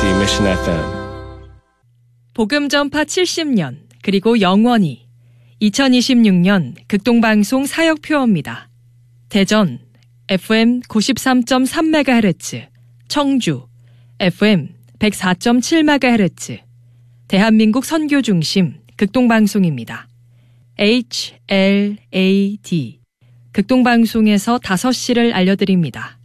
KBC Mission FM. 복음 전파 70년 그리고 영원히 2026년 극동방송 사역표어입니다. 대전 FM 93.3MHz, 청주 FM 104.7MHz, 대한민국 선교 중심 극동방송입니다. HLAD 극동방송에서 5시를 알려드립니다.